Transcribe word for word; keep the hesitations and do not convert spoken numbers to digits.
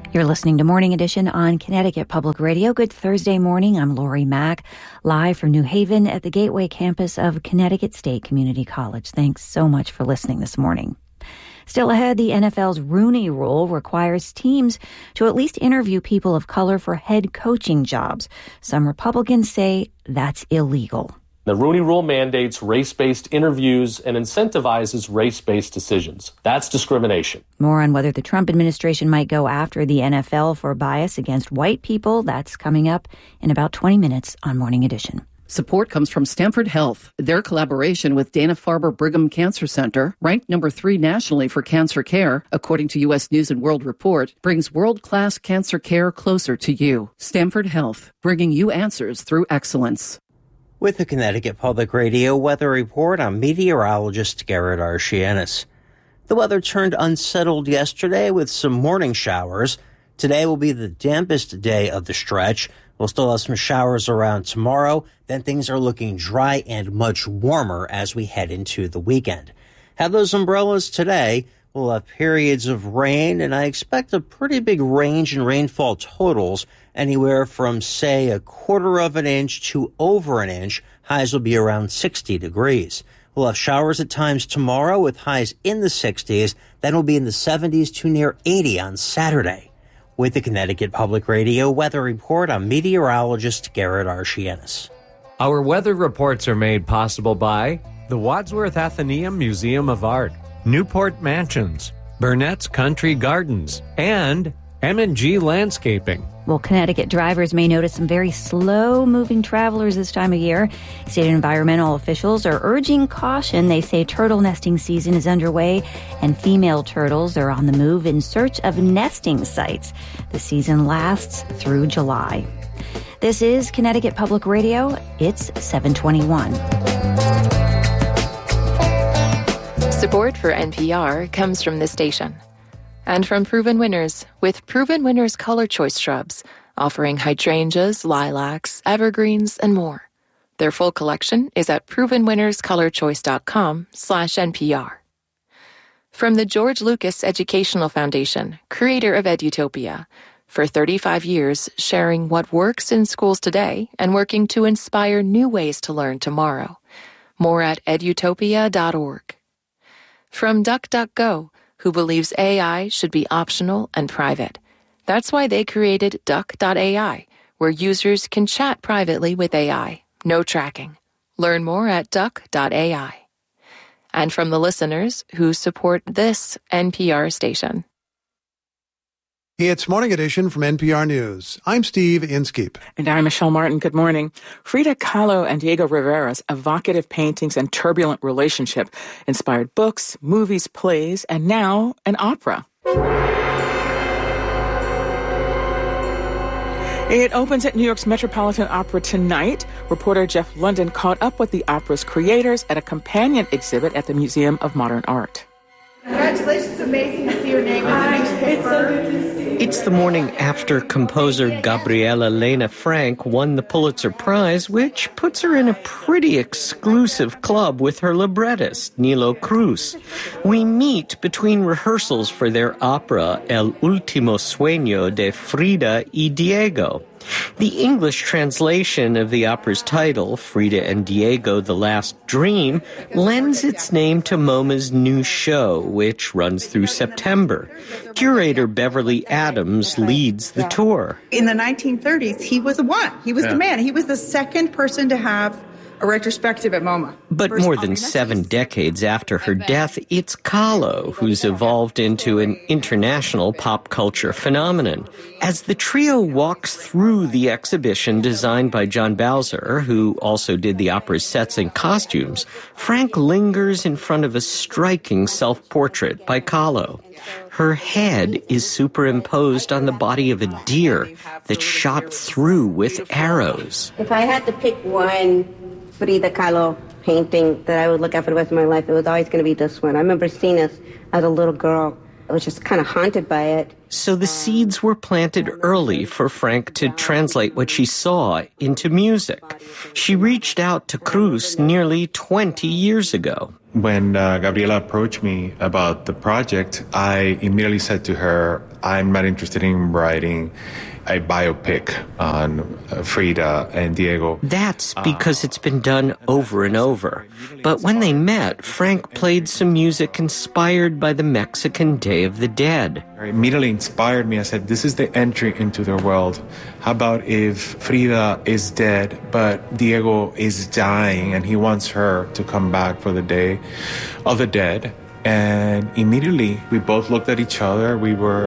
You're listening to Morning Edition on Connecticut Public Radio. Good Thursday morning. I'm Lori Mack, live from New Haven at the Gateway campus of Connecticut State Community College. Thanks so much for listening this morning. Still ahead, the N F L's Rooney Rule requires teams to at least interview people of color for head coaching jobs. Some Republicans say that's illegal. The Rooney Rule mandates race-based interviews and incentivizes race-based decisions. That's discrimination. More on whether the Trump administration might go after the N F L for bias against white people. That's coming up in about twenty minutes on Morning Edition. Support comes from Stanford Health. Their collaboration with Dana-Farber Brigham Cancer Center, ranked number three nationally for cancer care, according to U S News and World Report, brings world-class cancer care closer to you. Stanford Health, bringing you answers through excellence. With the Connecticut Public Radio Weather Report, I'm meteorologist Garrett Archianis. The weather turned unsettled yesterday with some morning showers. Today will be the dampest day of the stretch. We'll still have some showers around tomorrow. Then things are looking dry and much warmer as we head into the weekend. Have those umbrellas today. We'll have periods of rain, and I expect a pretty big range in rainfall totals, anywhere from, say, a quarter of an inch to over an inch. Highs will be around sixty degrees. We'll have showers at times tomorrow with highs in the sixties. Then we'll be in the seventies to near eighty on Saturday. With the Connecticut Public Radio Weather Report, I'm meteorologist Garrett Archianis. Our weather reports are made possible by the Wadsworth Atheneum Museum of Art, Newport Mansions, Burnett's Country Gardens, and M and G Landscaping. Well, Connecticut drivers may notice some very slow-moving travelers this time of year. State environmental officials are urging caution. They say turtle nesting season is underway, and female turtles are on the move in search of nesting sites. The season lasts through July. This is Connecticut Public Radio. It's seven twenty-one. Support for N P R comes from this station. And from Proven Winners, with Proven Winners Color Choice shrubs, offering hydrangeas, lilacs, evergreens, and more. Their full collection is at proven winners color choice dot com slash N P R. From the George Lucas Educational Foundation, creator of Edutopia, for thirty-five years sharing what works in schools today and working to inspire new ways to learn tomorrow. More at edutopia dot org. From DuckDuckGo, who believes A I should be optional and private. That's why they created duck dot A I, where users can chat privately with A I. No tracking. Learn more at duck dot A I. And from the listeners who support this N P R station. It's Morning Edition from N P R News. I'm Steve Inskeep. And I'm Michelle Martin. Good morning. Frida Kahlo and Diego Rivera's evocative paintings and turbulent relationship inspired books, movies, plays, and now an opera. It opens at New York's Metropolitan Opera tonight. Reporter Jeff London caught up with the opera's creators at a companion exhibit at the Museum of Modern Art. Congratulations, amazing to see your name in the newspaper. It's so good to see you. It's the morning after composer Gabriela Lena Frank won the Pulitzer Prize, which puts her in a pretty exclusive club with her librettist, Nilo Cruz. We meet between rehearsals for their opera El Último Sueño de Frida y Diego. The English translation of the opera's title, Frida and Diego, The Last Dream, lends its name to MoMA's new show, which runs through September. Curator Beverly Adams leads the tour. In the nineteen thirties, he was the one. He was yeah. the man. He was the second person to have a retrospective at MoMA. But more than seven decades after her death, it's Kahlo who's evolved into an international pop culture phenomenon. As the trio walks through the exhibition designed by John Bowser, who also did the opera's sets and costumes, Frank lingers in front of a striking self-portrait by Kahlo. Her head is superimposed on the body of a deer that's shot through with arrows. If I had to pick one Frida Kahlo painting that I would look at for the rest of my life, it was always going to be this one. I remember seeing this as a little girl. I was just kind of haunted by it. So the seeds were planted early for Frank to translate what she saw into music. She reached out to Cruz nearly twenty years ago. When uh, Gabriela approached me about the project, I immediately said to her, I'm not interested in writing a biopic on Frida and Diego. That's because it's been done over and over. But when they met, Frank played some music inspired by the Mexican Day of the Dead. It immediately inspired me. I said, this is the entry into their world. How about if Frida is dead, but Diego is dying and he wants her to come back for the Day of the Dead? And immediately we both looked at each other. We were